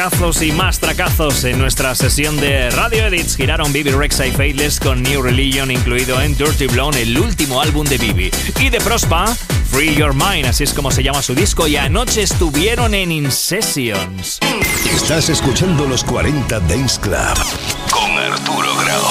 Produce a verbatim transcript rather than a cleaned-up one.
tracazos y más tracazos en nuestra sesión de Radio Edits. Giraron Bibi Rexha y Faithless con New Religion incluido en Dirty Blonde, el último álbum de Bibi. Y de Prospa, Free Your Mind, así es como se llama su disco, y anoche estuvieron en In Sessions. Estás escuchando los cuarenta Dance Club con Arturo Grau.